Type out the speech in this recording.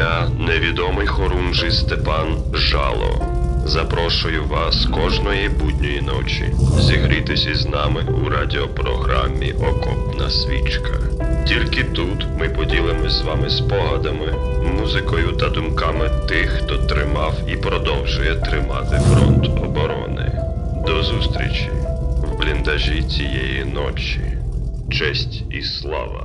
Я, невідомий хорунжий Степан Жало, запрошую вас кожної будньої ночі зігрітися з нами у радіопрограмі «Окопна свічка». Тільки тут ми поділимось з вами спогадами, музикою та думками тих, хто тримав і продовжує тримати фронт оборони. До зустрічі в бліндажі цієї ночі. Честь і слава!